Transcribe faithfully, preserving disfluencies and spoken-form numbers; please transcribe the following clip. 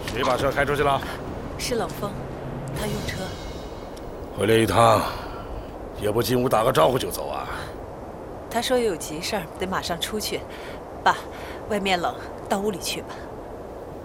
谁把车开出去了？ 是冷风，他用车。 回来一趟，也不进屋打个招呼就走啊？ 他说有急事儿，得马上出去。爸，外面冷，到屋里去吧。